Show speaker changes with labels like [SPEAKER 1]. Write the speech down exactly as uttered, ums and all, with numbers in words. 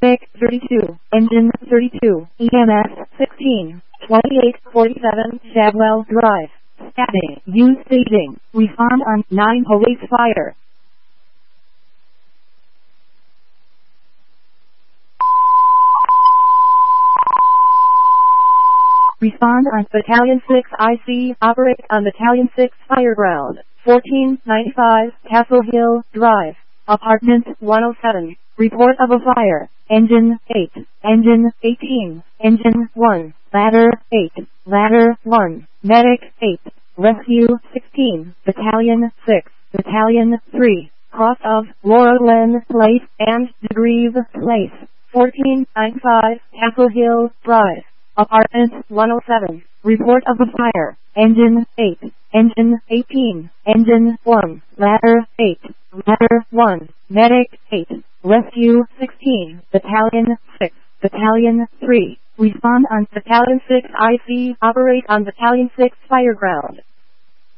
[SPEAKER 1] Medic thirty-two, Engine thirty-two, E M S sixteen, twenty-eight forty-seven Shadwell Drive. Stabbing. Use staging. Respond on nine police fire. Respond on Battalion six I C. Operate on Battalion six Fireground. fourteen ninety-five Castle Hill Drive. Apartment one oh seven. Report of a fire. Engine eight. Engine eighteen. Engine one. Ladder eight. Ladder one. Medic eight. Rescue sixteen. Battalion six. Battalion three. Cross of Laura Glen Place and DeGreve Place. fourteen ninety-five Castle Hill Drive. Apartment one oh seven. Report of a fire. Engine eight. Engine eighteen. Engine one. Ladder eight. Ladder one. Medic eight. Rescue sixteen. Battalion six. Battalion three. Respond on Battalion six I C. Operate on Battalion six Fireground.